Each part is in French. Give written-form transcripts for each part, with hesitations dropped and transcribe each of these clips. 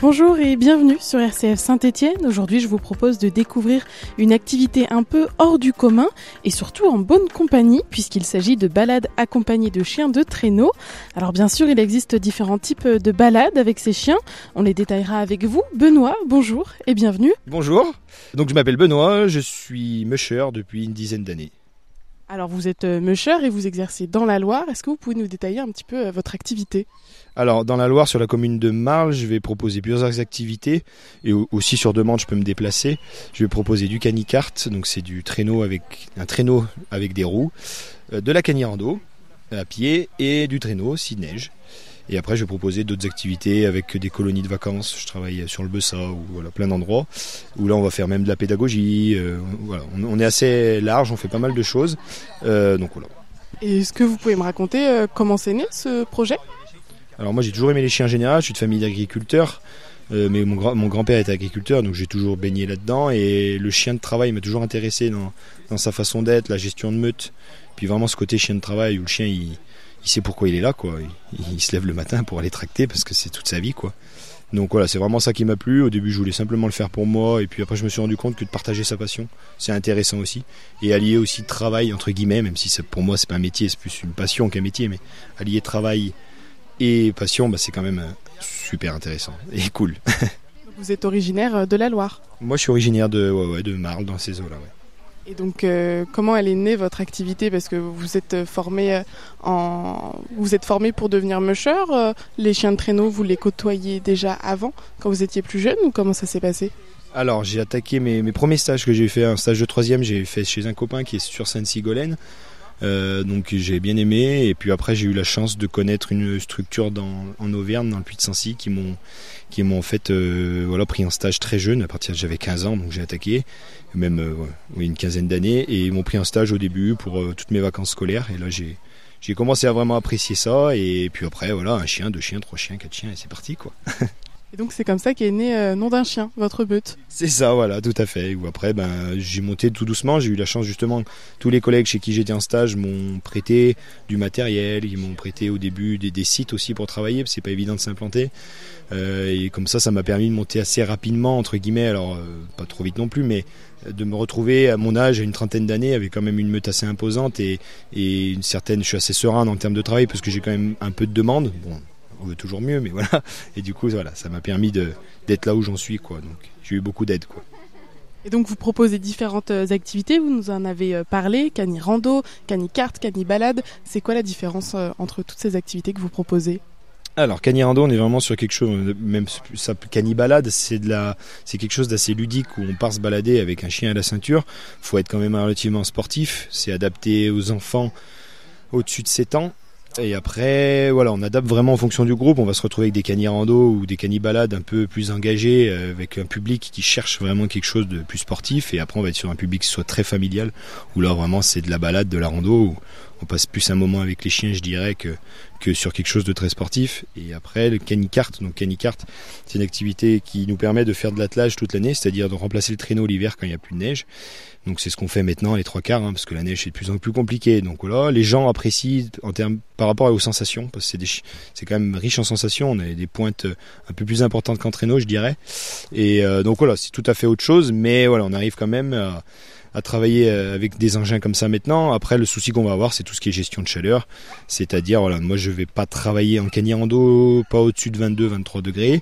Bonjour et bienvenue sur RCF Saint-Étienne. Aujourd'hui, je vous propose de découvrir une activité un peu hors du commun et surtout en bonne compagnie puisqu'il s'agit de balades accompagnées de chiens de traîneau. Alors bien sûr, il existe différents types de balades avec ces chiens. On les détaillera avec vous. Benoît, bonjour et bienvenue. Bonjour, donc je m'appelle Benoît, je suis musher depuis une dizaine d'années. Alors vous êtes musher et vous exercez dans la Loire. Est-ce que vous pouvez nous détailler un petit peu votre activité ? Alors dans la Loire, sur la commune de Marle, je vais proposer plusieurs activités et aussi sur demande je peux me déplacer. Je vais proposer du canicart, donc c'est du traîneau avec un traîneau avec des roues, de la canirando à pied et du traîneau s'il neige. Et après je vais proposer d'autres activités avec des colonies de vacances. Je travaille sur le Bessa ou voilà, plein d'endroits où là on va faire même de la pédagogie. Voilà. On est assez large, on fait pas mal de choses. Donc voilà. Et est-ce que vous pouvez me raconter comment c'est né ce projet ? Alors moi j'ai toujours aimé les chiens en général, je suis de famille d'agriculteurs, mais mon grand-père était agriculteur, donc j'ai toujours baigné là-dedans, et le chien de travail m'a toujours intéressé dans sa façon d'être, la gestion de meute, puis vraiment ce côté chien de travail où le chien il sait pourquoi il est là, quoi. Il se lève le matin pour aller tracter parce que c'est toute sa vie, quoi. Donc voilà, c'est vraiment ça qui m'a plu. Au début je voulais simplement le faire pour moi, et puis après je me suis rendu compte que de partager sa passion c'est intéressant aussi, et allier aussi travail entre guillemets, même si pour moi c'est pas un métier, c'est plus une passion qu'un métier, mais allier travail et passion, c'est quand même super intéressant et cool. Vous êtes originaire de la Loire ? Moi je suis originaire de Marle, dans ces eaux-là. Ouais. Et donc comment elle est née votre activité ? Parce que vous êtes formé pour devenir musher. Les chiens de traîneau, vous les côtoyiez déjà avant, quand vous étiez plus jeune, ou comment ça s'est passé ? Alors j'ai attaqué mes premiers stages que j'ai fait, un stage de 3e, j'ai fait chez un copain qui est sur Sainte-Sigolène. Donc j'ai bien aimé, et puis après j'ai eu la chance de connaître une structure en Auvergne, dans le Puy de Sancy, qui m'ont en fait pris en stage très jeune, à partir de j'avais 15 ans, donc j'ai attaqué, même une quinzaine d'années, et ils m'ont pris en stage au début pour toutes mes vacances scolaires, et là j'ai commencé à vraiment apprécier ça, et puis après voilà, un chien, 2 chiens, 3 chiens, 4 chiens, et c'est parti, quoi. Et donc c'est comme ça qu'est né Nom d'un chien, votre but. C'est ça, voilà, tout à fait. Ou après, j'ai monté tout doucement. J'ai eu la chance, justement, tous les collègues chez qui j'étais en stage m'ont prêté du matériel. Ils m'ont prêté au début des sites aussi pour travailler, parce que c'est pas évident de s'implanter. Et comme ça m'a permis de monter assez rapidement, entre guillemets. Alors, pas trop vite non plus, mais de me retrouver à mon âge, à une trentaine d'années, avec quand même une meute assez imposante et une certaine. Je suis assez serein en termes de travail, parce que j'ai quand même un peu de demande. Bon, on veut toujours mieux, mais voilà. Et du coup, voilà, ça m'a permis d'être là où j'en suis, quoi. Donc, j'ai eu beaucoup d'aide, quoi. Et donc, vous proposez différentes activités. Vous nous en avez parlé, cani-rando, cani-carte, cani-balade. C'est quoi la différence entre toutes ces activités que vous proposez ? Alors, cani-rando, on est vraiment sur quelque chose, même ça, cani-balade, c'est quelque chose d'assez ludique, où on part se balader avec un chien à la ceinture. Faut être quand même relativement sportif. C'est adapté aux enfants au-dessus de 7 ans. Et après, voilà, on adapte vraiment en fonction du groupe. On va se retrouver avec des cani-rando ou des cani-balades un peu plus engagés, avec un public qui cherche vraiment quelque chose de plus sportif. Et après, on va être sur un public qui soit très familial, où là, vraiment, c'est de la balade, de la rando, où on passe plus un moment avec les chiens, je dirais, que sur quelque chose de très sportif. Et après, le canicart, c'est une activité qui nous permet de faire de l'attelage toute l'année, c'est-à-dire de remplacer le traîneau l'hiver quand il n'y a plus de neige. Donc c'est ce qu'on fait maintenant, les 3/4, parce que la neige est de plus en plus compliquée. Donc voilà, les gens apprécient par rapport aux sensations, parce que c'est quand même riche en sensations. On a des pointes un peu plus importantes qu'en traîneau, je dirais. Et donc voilà, c'est tout à fait autre chose, mais voilà, on arrive quand même à travailler avec des engins comme ça maintenant. Après, le souci qu'on va avoir, c'est tout ce qui est gestion de chaleur. C'est-à-dire, voilà, moi je vais pas travailler en cani-rando, pas au-dessus de 22-23 degrés.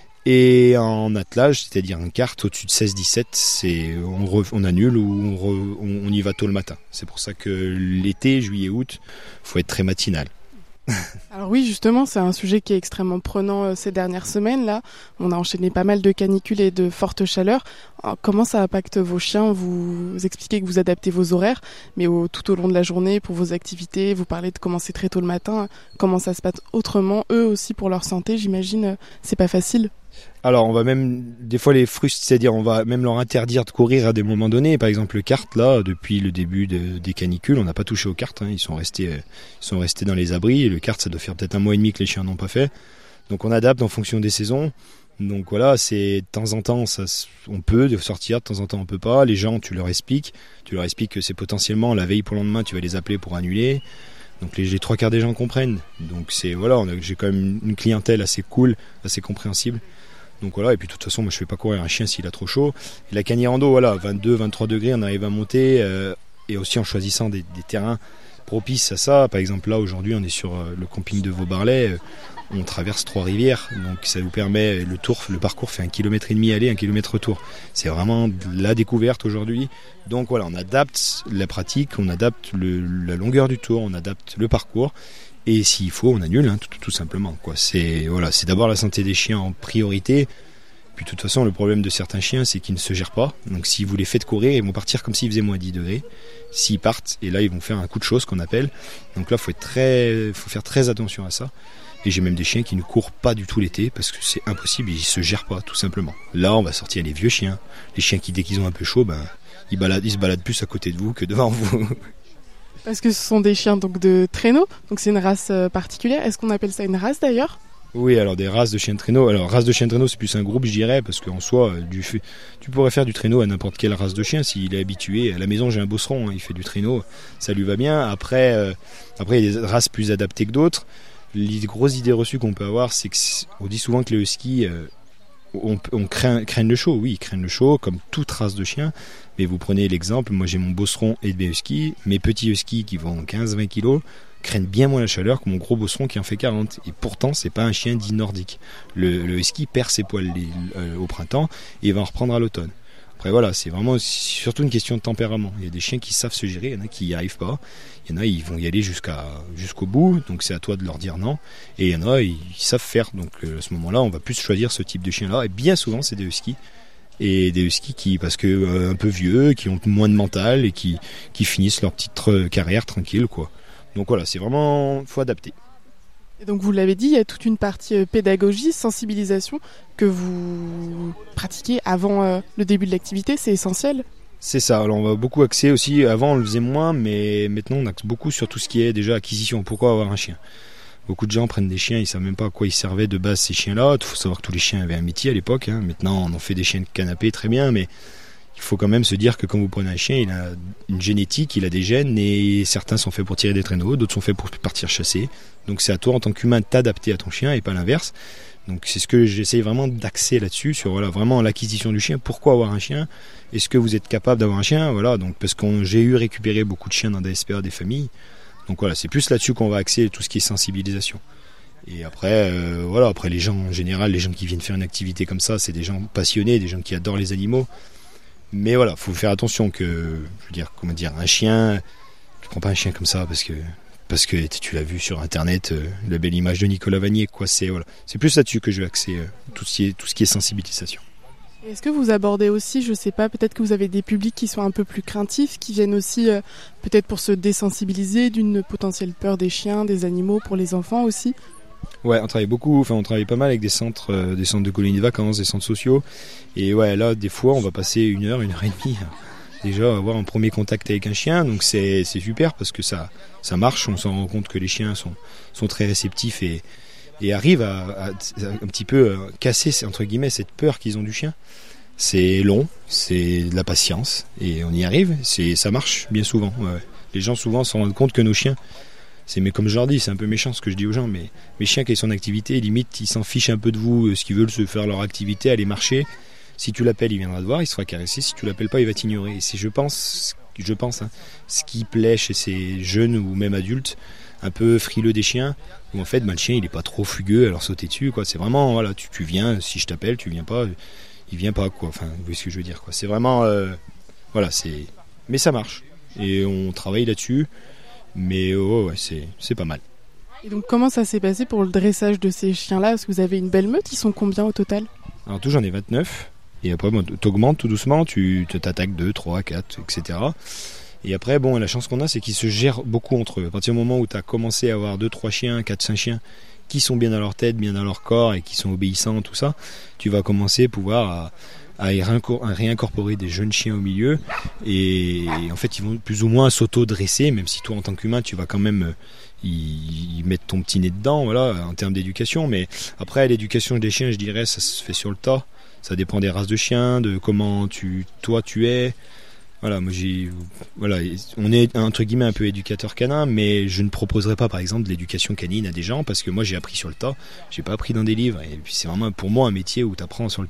Et en attelage, c'est-à-dire en carte, au-dessus de 16-17, on annule ou on y va tôt le matin. C'est pour ça que l'été, juillet, août, faut être très matinal. Alors oui, justement, c'est un sujet qui est extrêmement prenant ces dernières semaines. Là, on a enchaîné pas mal de canicules et de fortes chaleurs. Alors, comment ça impacte vos chiens ? Vous expliquez que vous adaptez vos horaires, mais tout au long de la journée, pour vos activités, vous parlez de commencer très tôt le matin. Comment ça se passe autrement ? Eux aussi, pour leur santé, j'imagine, c'est pas facile. Alors on va même des fois les frustrer, c'est-à-dire on va même leur interdire de courir à des moments donnés. Par exemple le kart, là, depuis le début des canicules, on n'a pas touché aux karts, ils sont restés dans les abris. Et le kart, ça doit faire peut-être 1 mois et demi que les chiens n'ont pas fait. Donc on adapte en fonction des saisons. Donc voilà, c'est de temps en temps on peut sortir, de temps en temps on peut pas. Les gens, tu leur expliques que c'est potentiellement la veille pour le lendemain, tu vas les appeler pour annuler. Donc les 3/4 des gens comprennent. Donc j'ai quand même une clientèle assez cool, assez compréhensible. Donc voilà, et puis de toute façon, moi je fais pas courir un chien s'il a trop chaud. Et la Cagny-Rando, voilà, 22, 23 degrés, on arrive à monter, et aussi en choisissant des terrains propices à ça. Par exemple, là aujourd'hui, on est sur le camping de Vaubarlet, on traverse 3 rivières, donc ça vous permet, le parcours fait 1,5 km aller, 1 km retour. C'est vraiment de la découverte aujourd'hui. Donc voilà, on adapte la pratique, on adapte la longueur du tour, on adapte le parcours. Et s'il faut, on annule, hein, tout simplement, quoi. C'est d'abord la santé des chiens en priorité. Puis de toute façon, le problème de certains chiens, c'est qu'ils ne se gèrent pas. Donc si vous les faites courir, ils vont partir comme s'il faisait moins 10 degrés. S'ils partent, et là ils vont faire un coup de chaud, ce qu'on appelle. Donc là, faut faire très attention à ça. Et j'ai même des chiens qui ne courent pas du tout l'été parce que c'est impossible, ils se gèrent pas, tout simplement. Là, on va sortir les vieux chiens, les chiens qui, dès qu'ils ont un peu chaud, ils se baladent plus à côté de vous que devant vous. Parce que ce sont des chiens donc de traîneau, donc c'est une race particulière. Est-ce qu'on appelle ça une race d'ailleurs ? Oui, alors des races de chiens de traîneau. Alors race de chiens de traîneau, c'est plus un groupe, je dirais, parce qu'en soi, tu pourrais faire du traîneau à n'importe quelle race de chien s'il est habitué. À la maison, j'ai un bosseron, hein, il fait du traîneau, ça lui va bien. Après, il y a des races plus adaptées que d'autres. Les grosses idées reçues qu'on peut avoir, c'est qu'on dit souvent que les huskies craignent le chaud. Oui, ils craignent le chaud, comme toute race de chien. Mais vous prenez l'exemple, moi j'ai mon bosseron et mes huskies. Mes petits huskies qui vont 15-20 kilos craignent bien moins la chaleur que mon gros bosseron qui en fait 40. Et pourtant, c'est pas un chien dit nordique. Le husky perd ses poils au printemps et il va en reprendre à l'automne. Après voilà, c'est vraiment surtout une question de tempérament. Il y a des chiens qui savent se gérer, il y en a qui n'y arrivent pas. Il y en a, ils vont y aller jusqu'au bout, donc c'est à toi de leur dire non. Et il y en a, ils savent faire. Donc à ce moment-là, on va plus choisir ce type de chien-là. Et bien souvent, c'est des huskies. Et des huskies parce que un peu vieux, qui ont moins de mental et qui finissent leur petite carrière tranquille, quoi. Donc voilà, c'est vraiment, faut adapter. Et donc vous l'avez dit, il y a toute une partie pédagogie, sensibilisation que vous pratiquez avant le début de l'activité, c'est essentiel. C'est ça, alors on va beaucoup axer aussi, avant on le faisait moins, mais maintenant on axe beaucoup sur tout ce qui est déjà acquisition, pourquoi avoir un chien. Beaucoup de gens prennent des chiens, ils ne savent même pas à quoi ils servaient de base ces chiens-là. Il faut savoir que tous les chiens avaient un métier à l'époque, hein. Maintenant on en fait des chiens de canapé très bien, mais il faut quand même se dire que quand vous prenez un chien, il a une génétique, il a des gènes, et certains sont faits pour tirer des traîneaux, d'autres sont faits pour partir chasser. Donc c'est à toi en tant qu'humain de t'adapter à ton chien et pas l'inverse. Donc c'est ce que j'essaye vraiment d'axer là-dessus, sur vraiment l'acquisition du chien. Pourquoi avoir un chien ? Est-ce que vous êtes capable d'avoir un chien ? Voilà, donc parce que j'ai récupéré beaucoup de chiens dans des SPA, des familles. Donc voilà, c'est plus là-dessus qu'on va axer tout ce qui est sensibilisation. Et après, après les gens en général, les gens qui viennent faire une activité comme ça, c'est des gens passionnés, des gens qui adorent les animaux. Mais voilà, faut faire attention que, un chien, tu prends pas un chien comme ça parce que tu l'as vu sur internet, la belle image de Nicolas Vanier, quoi. C'est plus là-dessus que je vais axer tout ce qui est sensibilisation. Est-ce que vous abordez aussi, je sais pas, peut-être que vous avez des publics qui sont un peu plus craintifs, qui viennent aussi peut-être pour se désensibiliser d'une potentielle peur des chiens, des animaux, pour les enfants aussi ? Ouais, on travaille pas mal avec des centres de colonies de vacances, des centres sociaux. Et ouais, là, des fois, on va passer 1 heure, 1h30 déjà avoir un premier contact avec un chien. Donc c'est super parce que ça marche. On s'en rend compte que les chiens sont très réceptifs et arrivent à un petit peu casser, entre guillemets, cette peur qu'ils ont du chien. C'est long, c'est de la patience et on y arrive. Ça marche bien souvent. Ouais. Les gens souvent s'en rendent compte que nos chiens, mais comme je leur dis, c'est un peu méchant ce que je dis aux gens, mais mes chiens, quand ils sont en activité, limite, ils s'en fichent un peu de vous, ce qu'ils veulent, se faire leur activité, aller marcher. Si tu l'appelles, il viendra te voir, il se fera caresser. Si tu l'appelles pas, il va t'ignorer. Et c'est, je pense, ce qui plaît chez ces jeunes ou même adultes, un peu frileux des chiens, où en fait, le chien, il est pas trop fugueux à leur sauter dessus, quoi. C'est vraiment, voilà, tu viens, si je t'appelle, tu viens pas, il vient pas, quoi. Enfin, vous voyez ce que je veux dire, quoi. C'est vraiment, mais ça marche. Et on travaille là-dessus. Mais c'est pas mal. Et donc comment ça s'est passé pour le dressage de ces chiens-là ? Parce que vous avez une belle meute, ils sont combien au total ? Alors tout, j'en ai 29. Et après, t'augmentes tout doucement, tu t'attaques 2, 3, 4, etc. Et après, la chance qu'on a, c'est qu'ils se gèrent beaucoup entre eux. À partir du moment où tu as commencé à avoir 2, 3 chiens, 4, 5 chiens qui sont bien dans leur tête, bien dans leur corps et qui sont obéissants, tout ça, tu vas commencer à pouvoir à réincorporer des jeunes chiens au milieu et en fait ils vont plus ou moins s'auto-dresser, même si toi en tant qu'humain tu vas quand même y mettre ton petit nez dedans, voilà, en termes d'éducation. Mais après, l'éducation des chiens, je dirais, ça se fait sur le tas. Ça dépend des races de chiens, de comment toi tu es. Voilà, on est entre guillemets un peu éducateur canin, mais je ne proposerai pas par exemple de l'éducation canine à des gens parce que moi j'ai appris sur le tas, j'ai pas appris dans des livres et puis c'est vraiment pour moi un métier où tu apprends sur le